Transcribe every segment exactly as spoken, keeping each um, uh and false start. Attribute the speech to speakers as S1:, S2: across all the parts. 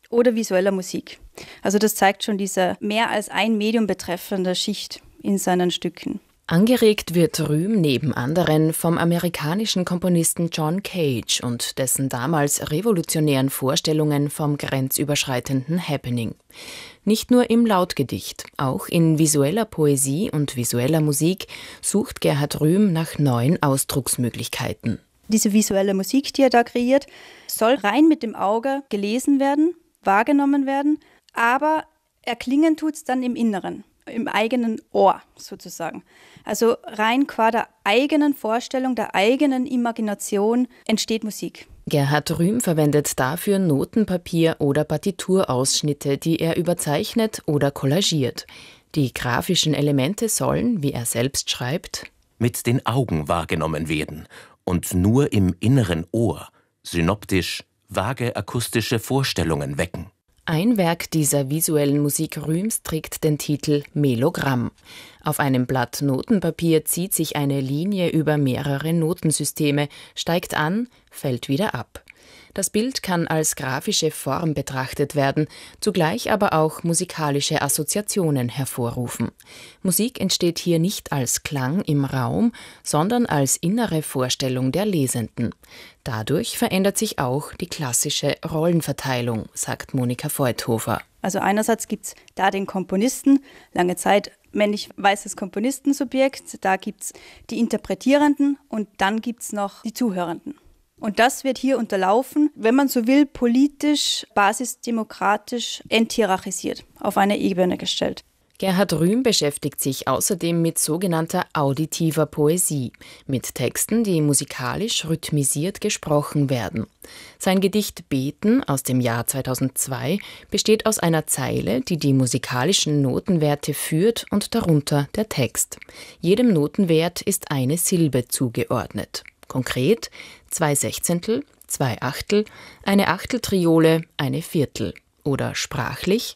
S1: oder visueller Musik. Also das zeigt schon diese mehr als ein Medium betreffende Schicht in seinen Stücken.
S2: Angeregt wird Rühm neben anderen vom amerikanischen Komponisten John Cage und dessen damals revolutionären Vorstellungen vom grenzüberschreitenden Happening. Nicht nur im Lautgedicht, auch in visueller Poesie und visueller Musik sucht Gerhard Rühm nach neuen Ausdrucksmöglichkeiten.
S1: Diese visuelle Musik, die er da kreiert, soll rein mit dem Auge gelesen werden, wahrgenommen werden, aber erklingen tut es dann im Inneren, im eigenen Ohr sozusagen. Also rein qua der eigenen Vorstellung, der eigenen Imagination entsteht Musik.
S2: Gerhard Rühm verwendet dafür Notenpapier oder Partiturausschnitte, die er überzeichnet oder collagiert. Die grafischen Elemente sollen, wie er selbst schreibt,
S3: mit den Augen wahrgenommen werden und nur im inneren Ohr synoptisch vage akustische Vorstellungen wecken.
S2: Ein Werk dieser visuellen Musik Rühms trägt den Titel Melogramm. Auf einem Blatt Notenpapier zieht sich eine Linie über mehrere Notensysteme, steigt an, fällt wieder ab. Das Bild kann als grafische Form betrachtet werden, zugleich aber auch musikalische Assoziationen hervorrufen. Musik entsteht hier nicht als Klang im Raum, sondern als innere Vorstellung der Lesenden. Dadurch verändert sich auch die klassische Rollenverteilung, sagt Monika Voigthofer.
S1: Also einerseits gibt es da den Komponisten, lange Zeit männlich-weißes Komponistensubjekt, da gibt es die Interpretierenden und dann gibt es noch die Zuhörenden. Und das wird hier unterlaufen, wenn man so will, politisch, basisdemokratisch enthierarchisiert, auf eine Ebene gestellt.
S2: Gerhard Rühm beschäftigt sich außerdem mit sogenannter auditiver Poesie, mit Texten, die musikalisch rhythmisiert gesprochen werden. Sein Gedicht Beten aus dem Jahr zweitausendzwei besteht aus einer Zeile, die die musikalischen Notenwerte führt und darunter der Text. Jedem Notenwert ist eine Silbe zugeordnet. Konkret zwei Sechzehntel, zwei Achtel, eine Achteltriole, eine Viertel. Oder sprachlich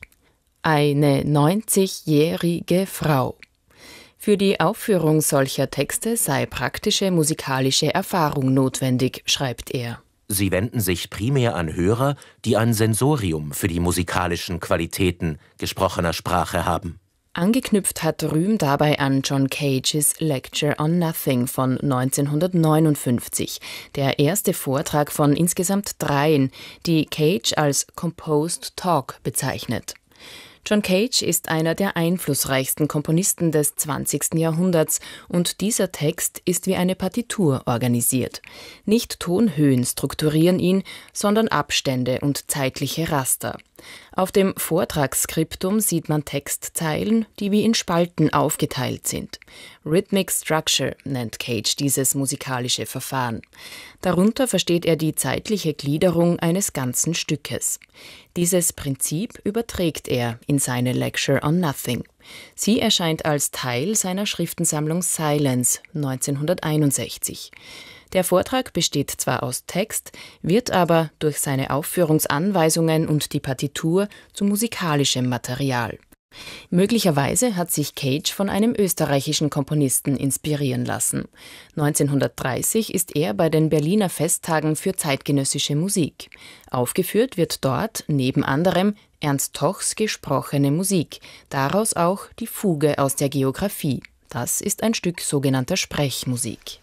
S2: eine neunzigjährige Frau. Für die Aufführung solcher Texte sei praktische musikalische Erfahrung notwendig, schreibt er.
S3: Sie wenden sich primär an Hörer, die ein Sensorium für die musikalischen Qualitäten gesprochener Sprache haben.
S2: Angeknüpft hat Rühm dabei an John Cages Lecture on Nothing von neunzehnhundertneunundfünfzig, der erste Vortrag von insgesamt dreien, die Cage als Composed Talk bezeichnet. John Cage ist einer der einflussreichsten Komponisten des zwanzigsten Jahrhunderts und dieser Text ist wie eine Partitur organisiert. Nicht Tonhöhen strukturieren ihn, sondern Abstände und zeitliche Raster. Auf dem Vortragsskriptum sieht man Textzeilen, die wie in Spalten aufgeteilt sind. Rhythmic Structure nennt Cage dieses musikalische Verfahren. Darunter versteht er die zeitliche Gliederung eines ganzen Stückes. Dieses Prinzip überträgt er in seine Lecture on Nothing. Sie erscheint als Teil seiner Schriftensammlung Silence neunzehnhunderteinundsechzig. Der Vortrag besteht zwar aus Text, wird aber durch seine Aufführungsanweisungen und die Partitur zu musikalischem Material. Möglicherweise hat sich Cage von einem österreichischen Komponisten inspirieren lassen. neunzehnhundertdreißig ist er bei den Berliner Festtagen für zeitgenössische Musik. Aufgeführt wird dort neben anderem Ernst Tochs gesprochene Musik, daraus auch die Fuge aus der Geographie. Das ist ein Stück sogenannter Sprechmusik.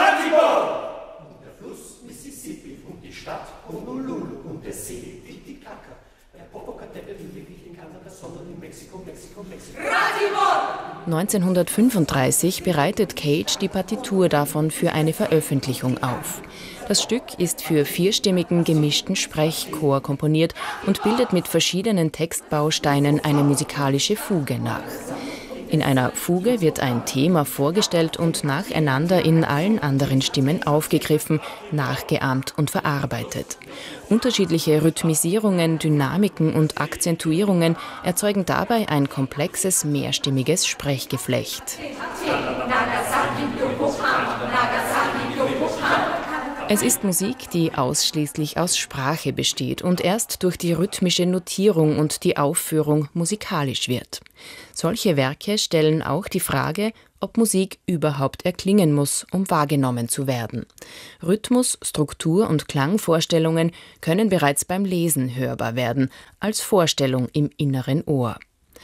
S4: Und der Fluss Mississippi und die Stadt Honolulu und der See Titicaca, der Popocatépetl wirklich in Kanada, sondern in Mexiko, Mexiko, Mexiko.
S2: neunzehnhundertfünfunddreißig bereitet Cage die Partitur davon für eine Veröffentlichung auf. Das Stück ist für vierstimmigen gemischten Sprechchor komponiert und bildet mit verschiedenen Textbausteinen eine musikalische Fuge nach. In einer Fuge wird ein Thema vorgestellt und nacheinander in allen anderen Stimmen aufgegriffen, nachgeahmt und verarbeitet. Unterschiedliche Rhythmisierungen, Dynamiken und Akzentuierungen erzeugen dabei ein komplexes, mehrstimmiges Sprechgeflecht. Es ist Musik, die ausschließlich aus Sprache besteht und erst durch die rhythmische Notierung und die Aufführung musikalisch wird. Solche Werke stellen auch die Frage, ob Musik überhaupt erklingen muss, um wahrgenommen zu werden. Rhythmus, Struktur und Klangvorstellungen können bereits beim Lesen hörbar werden, als Vorstellung im inneren Ohr.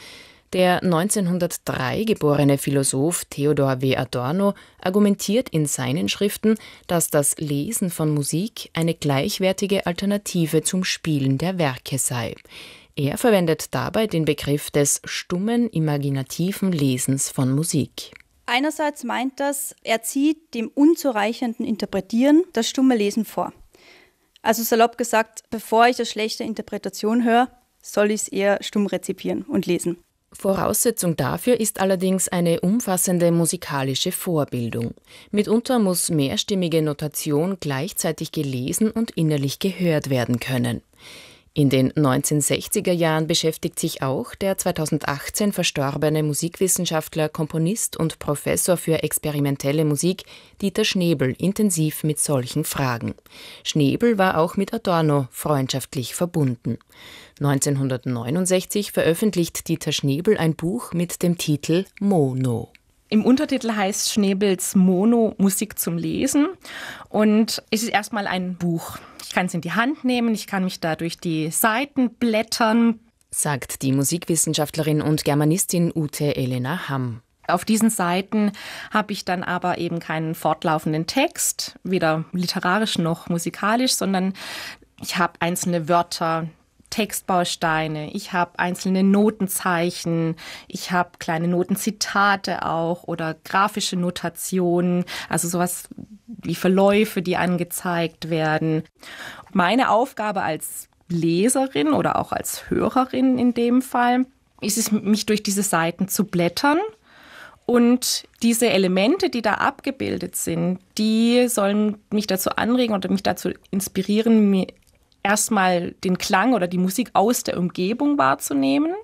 S2: Der neunzehnhundertdrei geborene Philosoph Theodor W. Adorno argumentiert in seinen Schriften, dass das Lesen von Musik eine gleichwertige Alternative zum Spielen der Werke sei. Er verwendet dabei den Begriff des stummen, imaginativen Lesens von Musik.
S1: Einerseits meint das, er zieht dem unzureichenden Interpretieren das stumme Lesen vor. Also salopp gesagt, bevor ich eine schlechte Interpretation höre, soll ich es eher stumm rezipieren und lesen.
S2: Voraussetzung dafür ist allerdings eine umfassende musikalische Vorbildung. Mitunter muss mehrstimmige Notation gleichzeitig gelesen und innerlich gehört werden können. In den neunzehnhundertsechziger Jahren beschäftigt sich auch der zweitausendachtzehn verstorbene Musikwissenschaftler, Komponist und Professor für experimentelle Musik Dieter Schnebel intensiv mit solchen Fragen. Schnebel war auch mit Adorno freundschaftlich verbunden. neunzehnhundertneunundsechzig veröffentlicht Dieter Schnebel ein Buch mit dem Titel Mono.
S5: Im Untertitel heißt Schnebels Mono Musik zum Lesen und es ist erstmal ein Buch. Ich kann es in die Hand nehmen, ich kann mich da durch die Seiten blättern,
S2: sagt die Musikwissenschaftlerin und Germanistin Ute Elena Hamm.
S5: Auf diesen Seiten habe ich dann aber eben keinen fortlaufenden Text, weder literarisch noch musikalisch, sondern ich habe einzelne Wörter, Textbausteine, ich habe einzelne Notenzeichen, ich habe kleine Notenzitate auch oder grafische Notationen, also sowas wie Verläufe, die angezeigt werden. Meine Aufgabe als Leserin oder auch als Hörerin in dem Fall ist es, mich durch diese Seiten zu blättern und diese Elemente, die da abgebildet sind, die sollen mich dazu anregen oder mich dazu inspirieren, mir erstmal den Klang oder die Musik aus der Umgebung wahrzunehmen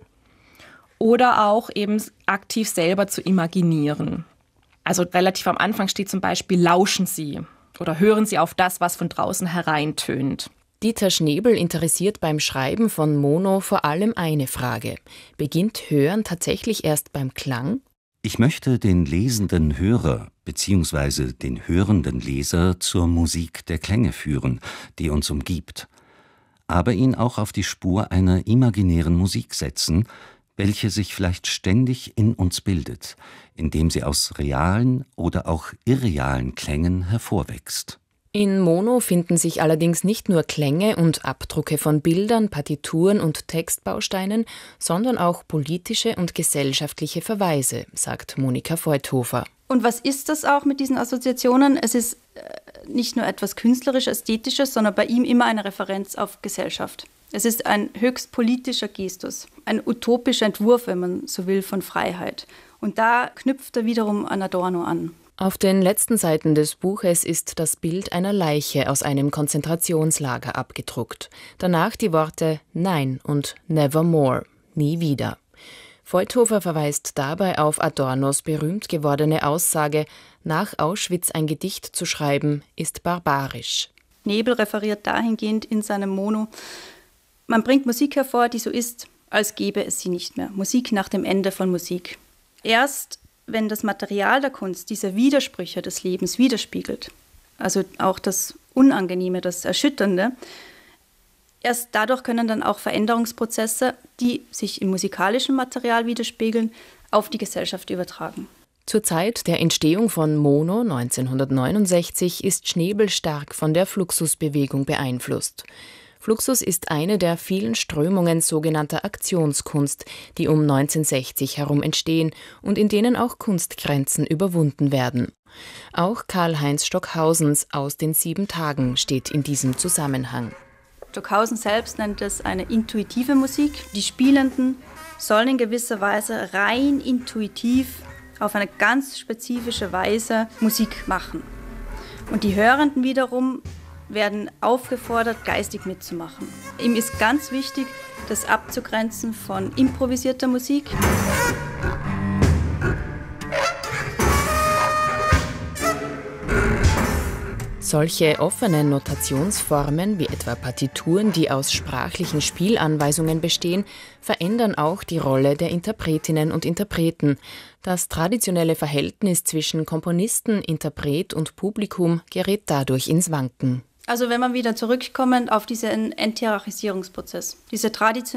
S5: oder auch eben aktiv selber zu imaginieren. Also relativ am Anfang steht zum Beispiel, lauschen Sie oder hören Sie auf das, was von draußen hereintönt.
S2: Dieter Schnebel interessiert beim Schreiben von Mono vor allem eine Frage. Beginnt Hören tatsächlich erst beim Klang?
S6: Ich möchte den lesenden Hörer bzw. den hörenden Leser zur Musik der Klänge führen, die uns umgibt, aber ihn auch auf die Spur einer imaginären Musik setzen, welche sich vielleicht ständig in uns bildet, indem sie aus realen oder auch irrealen Klängen hervorwächst.
S2: In Mono finden sich allerdings nicht nur Klänge und Abdrucke von Bildern, Partituren und Textbausteinen, sondern auch politische und gesellschaftliche Verweise, sagt Monika Voigthofer.
S1: Und was ist das auch mit diesen Assoziationen? Es ist äh, nicht nur etwas künstlerisch-ästhetisches, sondern bei ihm immer eine Referenz auf Gesellschaft. Es ist ein höchst politischer Gestus, ein utopischer Entwurf, wenn man so will, von Freiheit. Und da knüpft er wiederum an Adorno an.
S2: Auf den letzten Seiten des Buches ist das Bild einer Leiche aus einem Konzentrationslager abgedruckt. Danach die Worte Nein und Nevermore, nie wieder. Voigthofer verweist dabei auf Adornos berühmt gewordene Aussage, nach Auschwitz ein Gedicht zu schreiben, ist barbarisch.
S1: Schnebel referiert dahingehend in seinem Mono, man bringt Musik hervor, die so ist, als gäbe es sie nicht mehr. Musik nach dem Ende von Musik. Erst wenn das Material der Kunst diese Widersprüche des Lebens widerspiegelt, also auch das Unangenehme, das Erschütternde, erst dadurch können dann auch Veränderungsprozesse, die sich im musikalischen Material widerspiegeln, auf die Gesellschaft übertragen.
S2: Zur Zeit der Entstehung von Mono neunzehnhundertneunundsechzig ist Schnebel stark von der Fluxusbewegung beeinflusst. Fluxus ist eine der vielen Strömungen sogenannter Aktionskunst, die um neunzehnhundertsechzig herum entstehen und in denen auch Kunstgrenzen überwunden werden. Auch Karl-Heinz Stockhausens Aus den sieben Tagen steht in diesem Zusammenhang.
S1: Stockhausen selbst nennt es eine intuitive Musik. Die Spielenden sollen in gewisser Weise rein intuitiv auf eine ganz spezifische Weise Musik machen. Und die Hörenden wiederum werden aufgefordert, geistig mitzumachen. Ihm ist ganz wichtig, das abzugrenzen von improvisierter Musik.
S2: Solche offenen Notationsformen wie etwa Partituren, die aus sprachlichen Spielanweisungen bestehen, verändern auch die Rolle der Interpretinnen und Interpreten. Das traditionelle Verhältnis zwischen Komponisten, Interpret und Publikum gerät dadurch ins Wanken.
S1: Also wenn man wieder zurückkommt auf diesen Enthierarchisierungsprozess, diese traditionelle